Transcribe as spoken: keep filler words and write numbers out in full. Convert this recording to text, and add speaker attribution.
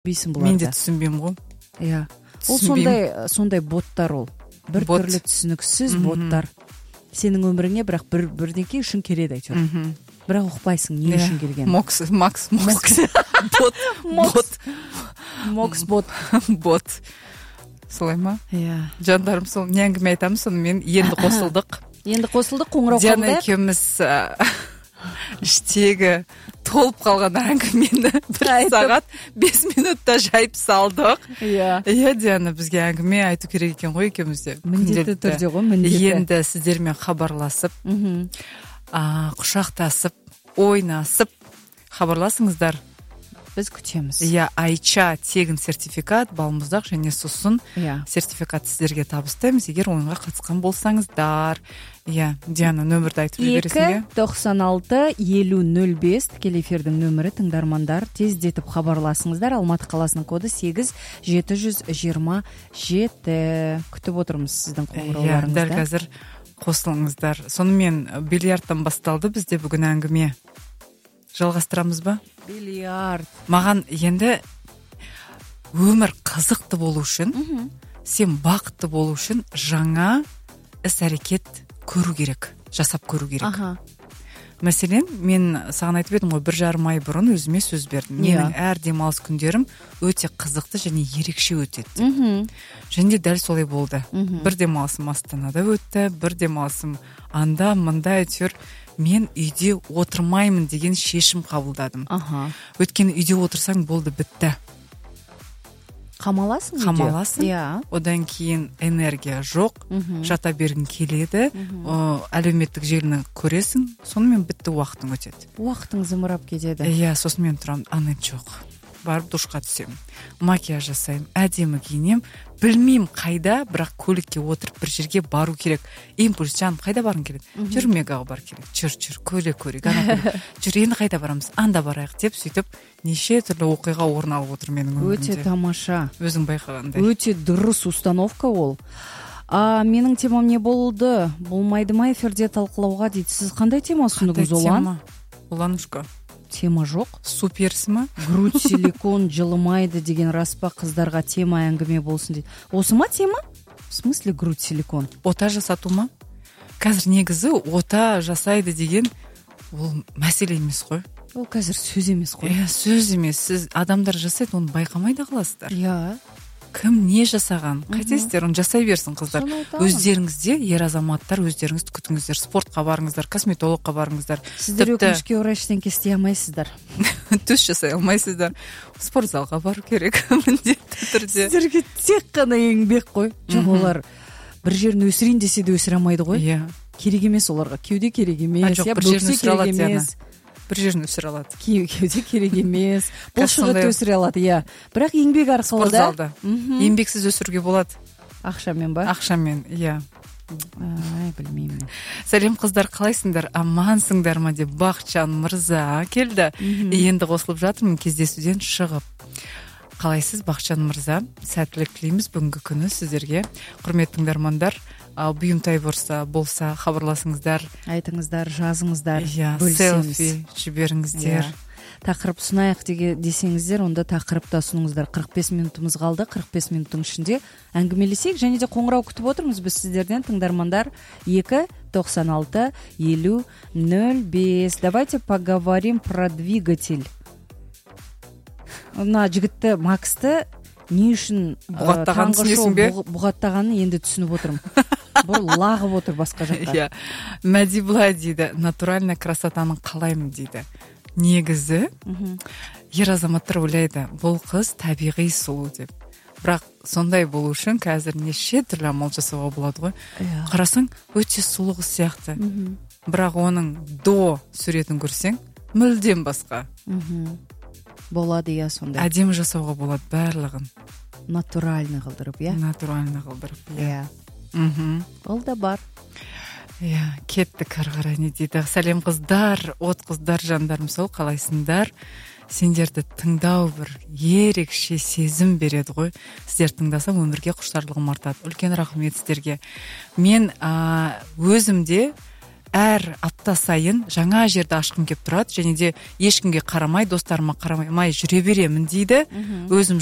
Speaker 1: бейсің бұларда.
Speaker 2: Мен де түсінбеймін ғой.
Speaker 1: Иә. Ол сондай сондай боттар ол. Бір
Speaker 2: Бот.
Speaker 1: түрлі түсініксіз боттар. Сенің өміріңе бірақ бір бірдеңке үшін келеді әйтеуір. Бірақ ұқпайсың не үшін келген.
Speaker 2: Мокс, Макс, Мокс. Бот.
Speaker 1: Бот. Мокс бот.
Speaker 2: Бот. Солай ма?
Speaker 1: Иә.
Speaker 2: Жандарым, сол не әңгіме айтамыз, сонымен енді қосылдық.
Speaker 1: Енді қосылдық, қоңырау
Speaker 2: Диана
Speaker 1: қабылдайық.
Speaker 2: екеуміз іштегі толып қалған әңгімені бір сағат бес минутта жайып салдық.
Speaker 1: Иә.
Speaker 2: Иә, Диана, бізге әңгіме айту керек екен ғой екеумізде.
Speaker 1: Міндетті түрде ғой, міндетті.
Speaker 2: Енді сіздермен хабарласып, құшақтасып, ойнасып, хабарласыңыздар.
Speaker 1: Біз күтеміз.
Speaker 2: Иә, Айча тегін сертификат, балмұздақ және сусын сертификат сіздерге табыстаймыз, егер ойынға қатысқан болсаңыздар. Иә, Диана, нөмірді айтып жібересің бе?
Speaker 1: екі тоқсан алты елу нөл бес тікелей эфирдің нөмірі, тыңдармандар, тездетіп хабарласыңыздар. Алматы қаласының коды сегіз жеті жүз жиырма жеті. Күтіп отырмыз сіздің қоңырауларыңызды.
Speaker 2: Дәл қазір қосылыңыздар. Сонымен бильярдтан басталды бізде бүгін әңгіме. Жалғастырамыз ба?
Speaker 1: Бильярд.
Speaker 2: Маған енді өмір қызықты болу үшін, сен бақытты болу үшін жаңа іс-әрекет көру керек, жасап көру керек.
Speaker 1: Аха.
Speaker 2: Мәселен, мен саған айтып едім ғой, бір жарым ай бұрын өзіме сөз бердім. Менің әр демалыс күндерім өте қызықты және ерекше өтеді. Және дәл солай болды. Бір демалысым Астанада өтті, бір демалысым анда, мында, әйтеуір мен үйде отырмаймын деген шешім қабылдадым. Өйткені үйде отырсаң болды, бітті.
Speaker 1: Қамаласың үйде.
Speaker 2: Қамаласың.
Speaker 1: Иә.
Speaker 2: Одан кейін энергия жоқ, жата бергің келеді, әлеуметтік желіні көресің, сонымен бітті, уақытың өтеді.
Speaker 1: Уақытың зымырап кетеді.
Speaker 2: Иә, сосын мен тұрам, аны жоқ. Барып душқа түсемін. Макияж жасаймын, әдемі киінем, білмеймін қайда, бірақ көлікке отырып бір жерге бару керек. Импульс, жаным, қайда барың керек? Жүр, Мегаға бар керек. Жүр, жүр, көлік көрейік, ана көлік. Жүр, енді қайда барамыз? Анда барайық деп сөйтіп, неше түрлі оқиға орын алып отыр менің өмірімде.
Speaker 1: Өте тамаша.
Speaker 2: Өзің байқағандай.
Speaker 1: Өте дұрыс установка ол. А менің темам не болды? Болмайды ма эфирде талқылауға дейді. Сіз қандай тема ұсындыңыз, Олан?
Speaker 2: Оланушка.
Speaker 1: Тема жоқ.
Speaker 2: Суперсі ма?
Speaker 1: Грудь силикон жылымайды деген рас па, қыздарға тема әңгіме болсын дейді. Осы ма тема? В смысле грудь силикон?
Speaker 2: Ота жасату ма? Қазір негізі ота жасайды деген ол мәселе емес қой.
Speaker 1: Ол қазір сөз емес қой.
Speaker 2: Иә, сөз емес. Сіз адамдар жасайды, оны байқамайды қаласыздар.
Speaker 1: Иә.
Speaker 2: Кім не жасаған? Қайтесіздер, оны жасай берсін қыздар. Өздеріңізде, ер азаматтар, өздеріңізді күтіңіздер, спортқа барыңыздар, косметологқа барыңыздар.
Speaker 1: Сіздер өкінішке орай ештеңе істей алмайсыздар.
Speaker 2: Түс жасай алмайсыздар. Спортзалға бару керек міндетті түрде.
Speaker 1: Сіздерге тек қана еңбек қой. Жоқ, олар бір жерін өсірейін десе де өсіре алмайды ғой.
Speaker 2: Иә.
Speaker 1: Керек емес оларға. Кеуде керек емес,
Speaker 2: я бөксе керек емес. Бір жерін өсіре алады.
Speaker 1: Кеуде керек емес. Бұлшығытты өсіре алады, иә. Бірақ еңбек арқылы да.
Speaker 2: Спортзалда. Еңбексіз өсіруге болады.
Speaker 1: Ақшамен ба?
Speaker 2: Ақшамен, иә.
Speaker 1: Ай, білмеймін.
Speaker 2: Сәлем қыздар, қалайсыңдар? Амансыңдар ма деп Бақытжан мырза келді. Енді қосылып жатырмын кездесуден шығып. Қалайсыз, Бақытжан мырза? Сәттілік тілейміз бүгінгі күні сіздерге. Құрметті тыңдармандар, бұйымтай болса, болса хабарласыңыздар,
Speaker 1: айтыңыздар, жазыңыздар,
Speaker 2: бөлісеміз. Селфи жіберіңіздер.
Speaker 1: Тақырып ұсынайық десеңіздер, онда тақырыпта ұсыныңыздар. қырық бес минутымыз қалды. қырық бес минуттың ішінде әңгімелесек, және де қоңырау күтіп отырмыз біз сіздерден, тыңдармандар. екі тоқсан алты елу нөл бес. Давайте поговорим про двигатель. Мына жігітті, Максты не үшін
Speaker 2: бұғаттағанын түсінесің бе?
Speaker 1: Бұғаттағанын енді түсініп отырмын. Бұл лағып отыр басқа жаққа.
Speaker 2: Иә. Мәди былай дейді, натуральная красотаның қалаймын дейді. Негізі, ер азаматтар ойлайды, бұл қыз табиғи сұлу деп. Бірақ сондай болу үшін қазір неше түрлі амал жасауға болады ғой. Қарасаң, өте сұлу қыз сияқты. Бірақ оның до суретін көрсең, мүлдем басқа.
Speaker 1: Болады, иә, сондай.
Speaker 2: Әдемі жасауға болады барлығын.
Speaker 1: Натуральны қылдырып, иә?
Speaker 2: Натуральны қылдырып, иә.
Speaker 1: Ол да бар.
Speaker 2: Иә, кеттік ары қарай не дейді. Сәлем қыздар, от қыздар, жандарым сол, қалайсыңдар? Сендерді тыңдау бір ерекше сезім береді ғой. Сіздер тыңдасам өмірге құштарлығым артады. Үлкен рахмет сіздерге. Мен өзімде әр апта сайын жаңа жерді ашқым келіп тұрады, және де ешкімге қарамай, достарыма қарамай жүре беремін дейді. Өзім